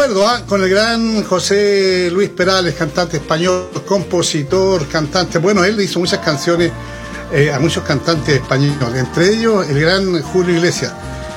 recuerdo con el gran José Luis Perales, cantante español, compositor, cantante. Bueno, él hizo muchas canciones a muchos cantantes españoles, entre ellos el gran Julio Iglesias.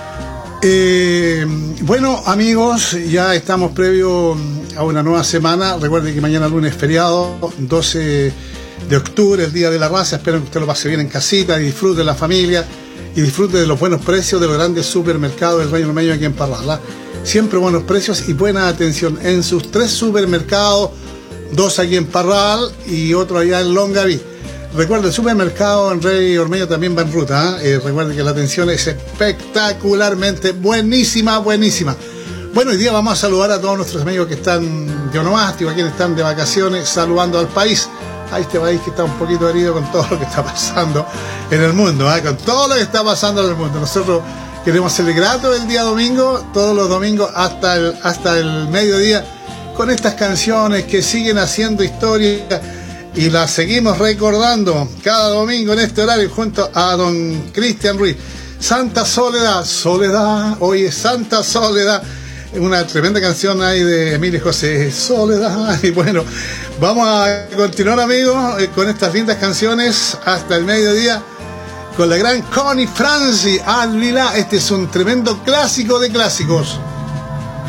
Bueno, amigos, ya estamos previo a una nueva semana. Recuerden que mañana lunes es feriado, 12 de octubre, el Día de la Raza. Espero que usted lo pase bien en casita y disfrute de la familia y disfrute de los buenos precios de los grandes supermercados del Reino Medio aquí en Parral. Siempre buenos precios y buena atención en sus 3 supermercados, 2 aquí en Parral y otro allá en Longaví. Recuerden, el supermercado en Rey Ormeño también va en ruta. Recuerden que la atención es espectacularmente buenísima, buenísima. Bueno, hoy día vamos a saludar a todos nuestros amigos que están de onomástico, a quienes están de vacaciones, saludando al país. A este país que está un poquito herido con todo lo que está pasando en el mundo, con todo lo que está pasando en el mundo. Nosotros queremos ser gratos el día domingo, todos los domingos hasta el mediodía, con estas canciones que siguen haciendo historia y las seguimos recordando cada domingo en este horario junto a don Cristian Ruiz. Santa Soledad, Soledad, oye, Santa Soledad, una tremenda canción ahí de Emilio José, Soledad. Y bueno, vamos a continuar, amigos, con estas lindas canciones hasta el mediodía con la gran Connie Francis, Al Lila. Este es un tremendo clásico de clásicos.